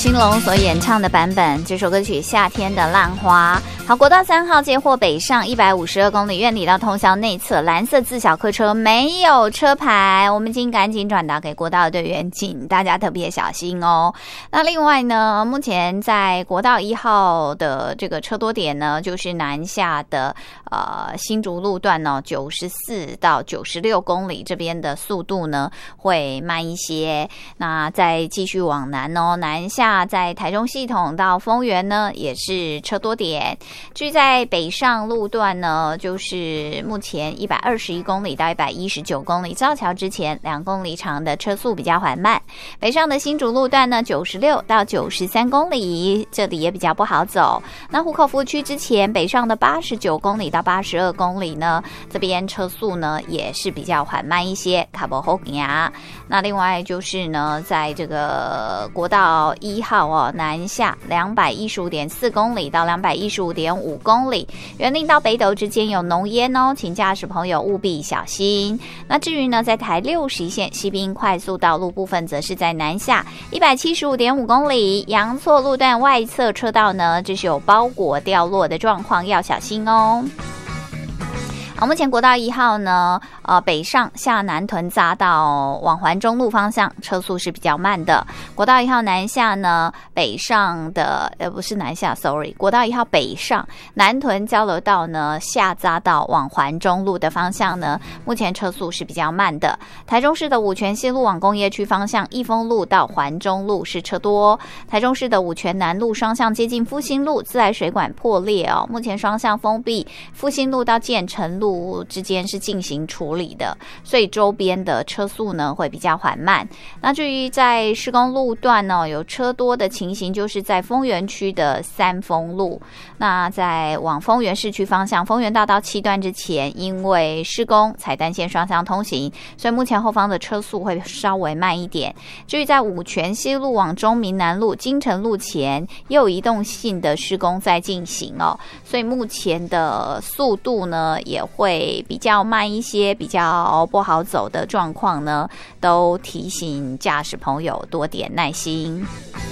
兴隆所演唱的版本，这首歌曲《夏天的浪花》。好，国道3号接获北上152公里，院里到通宵内侧蓝色自小客车没有车牌，我们经赶紧转达给国道的队员，请大家特别小心哦。那另外呢，目前在国道1号的这个车多点呢，就是南下的新竹路段呢，94到96公里这边的速度呢会慢一些。那再继续往南哦，南下在台中系统到丰原呢也是车多点。至于在北上路段呢，就是目前121公里到119公里，造桥之前2公里长的车速比较缓慢。北上的新竹路段呢，96到93公里，这里也比较不好走。那湖口服务区之前北上的89公里到82公里呢，这边车速呢也是比较缓慢一些，卡不好行。那另外就是呢，在这个国道1号哦，南下215.4公里到215.5公里，员林到北斗之间有浓烟哦，请驾驶朋友务必小心。那至于呢，在台61线西滨快速道路部分，则是在南下175.5公里，阳错路段外侧车道呢，这是有包裹掉落的状况，要小心哦。好，目前国道1号呢，北上下南屯匝道往环中路方向车速是比较慢的。国道1号南下呢，北上的不是南下 ，sorry， 国道1号北上南屯交流道呢下匝道往环中路的方向呢，目前车速是比较慢的。台中市的五权西路往工业区方向，益丰路到环中路是车多。台中市的五权南路双向接近复兴路，自来水管破裂哦，目前双向封闭，复兴路到建成路之间是进行处理的，所以周边的车速呢会比较缓慢。那至于在施工路段呢，有车多的情形，就是在丰原区的三丰路。那在往丰原市区方向，丰原大道7段之前，因为施工采单线双向通行，所以目前后方的车速会稍微慢一点。至于在五权西路往中民南路、金城路前，也有移动性的施工在进行哦，所以目前的速度呢也会比较慢一些，比较不好走的状况呢，都提醒驾驶朋友多点耐心。